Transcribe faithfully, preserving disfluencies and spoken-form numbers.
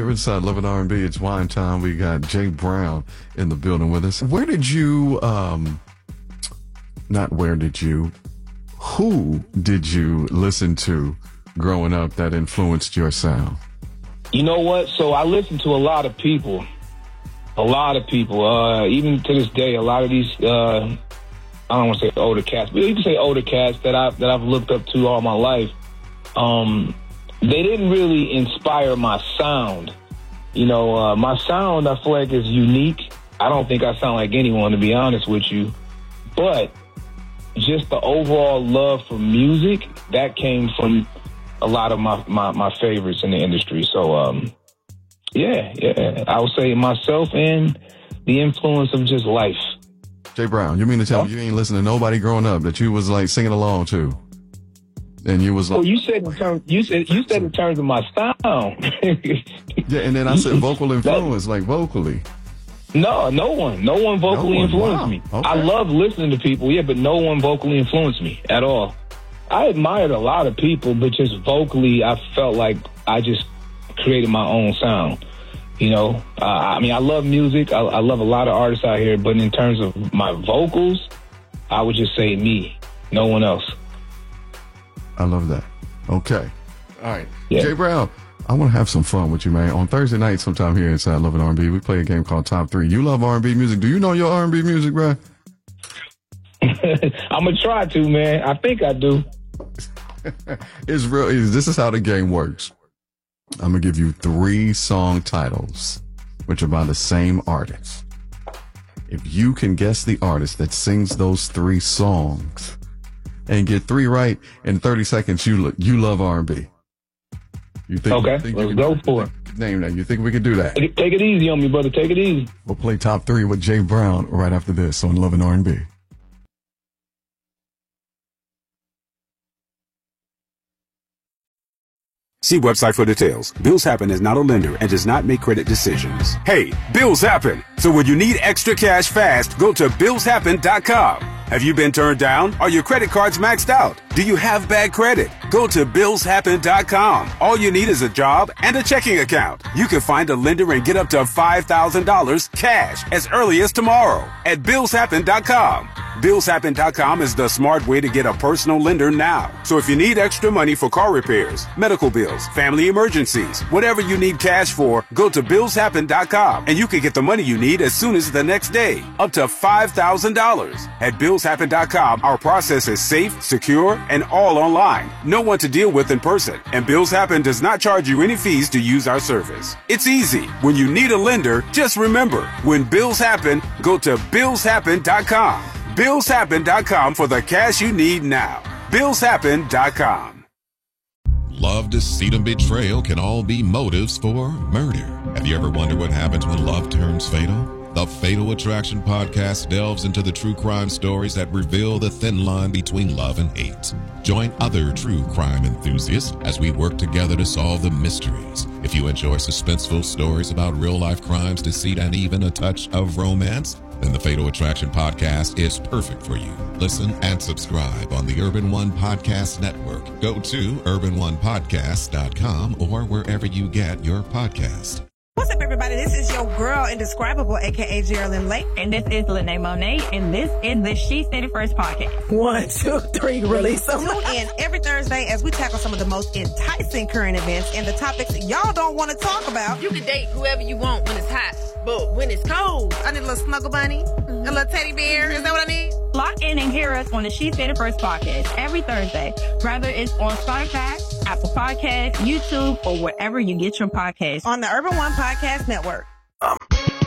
You're inside Love and R and B. It's wine time. We got Jay Brown in the building with us. Where did you, um, not where did you, who did you listen to growing up that influenced your sound? You know what? So I listened to a lot of people. A lot of people. Uh, even to this day, a lot of these, uh, I don't want to say older cats, but you can say older cats that, I, that I've looked up to all my life. Um, they didn't really inspire my sound. You know, uh, my sound, I feel like, is unique. I don't think I sound like anyone, to be honest with you. But just the overall love for music, that came from a lot of my, my, my favorites in the industry. So, um, yeah, yeah, I would say myself and the influence of just life. Jay Brown, you mean to tell me you ain't listening to nobody growing up that you was like singing along to? And you was like, oh, you said in terms, you said you said in terms of my sound. Yeah, and then I said vocal influence, like vocally. No, no one, no one vocally no one. influenced Wow. me. Okay. I love listening to people, yeah, but no one vocally influenced me at all. I admired a lot of people, but just vocally, I felt like I just created my own sound. You know, uh, I mean, I love music. I, I love a lot of artists out here, but in terms of my vocals, I would just say me, no one else. I love that. Okay. All right. Yeah. Jay Brown, I want to have some fun with you, man. On Thursday night sometime here inside Love and R and B, we play a game called Top Three. You love R and B music. Do you know your R and B music, bro? I'm going to try to, man. I think I do. It's real easy. This is how the game works. I'm going to give you three song titles, which are by the same artist. If you can guess the artist that sings those three songs and get three right in thirty seconds, you lo- you love R and B. You think? Okay, you think let's you go can, for it. Name that. You think we could do that? Take it, take it easy on me, brother. Take it easy. We'll play Top Three with Jay Brown right after this on Love and R and B. See website for details. Bills Happen is not a lender and does not make credit decisions. Hey, bills happen. So when you need extra cash fast, go to bills happen dot com. Have you been turned down? Are your credit cards maxed out? Do you have bad credit? Go to bills happen dot com. All you need is a job and a checking account. You can find a lender and get up to five thousand dollars cash as early as tomorrow at bills happen dot com. bills happen dot com is the smart way to get a personal lender now. So if you need extra money for car repairs, medical bills, family emergencies, whatever you need cash for, go to bills happen dot com and you can get the money you need as soon as the next day, up to five thousand dollars. At bills happen dot com, our process is safe, secure, and all online. No one to deal with in person, and Bills Happen does not charge you any fees to use our service. It's easy. When you need a lender, just remember, when bills happen, go to bills happen dot com. bills happen dot com for the cash you need now. bills happen dot com. Love, deceit, and betrayal can all be motives for murder. Have you ever wondered what happens when love turns fatal? The Fatal Attraction podcast delves into the true crime stories that reveal the thin line between love and hate. Join other true crime enthusiasts as we work together to solve the mysteries. If you enjoy suspenseful stories about real-life crimes, deceit, and even a touch of romance, then the Fatal Attraction podcast is perfect for you. Listen and subscribe on the Urban One Podcast Network. Go to urban one podcast dot com or wherever you get your podcast. What's up, everybody? This is your girl, Indescribable, a k a. Geraldine Lake. And this is Lene Monet, and this is the She Said It First podcast. One, two, three, release them. Tune in every Thursday as we tackle some of the most enticing current events and the topics y'all don't want to talk about. You can date whoever you want when it's hot, but when it's cold, I need a little snuggle bunny, mm-hmm. a little teddy bear. Is that what I need? Lock in and hear us on the She Said It First podcast every Thursday, whether it's on Spotify, Apple Podcasts, YouTube, or wherever you get your podcasts. On the Urban One Podcast Network. Um.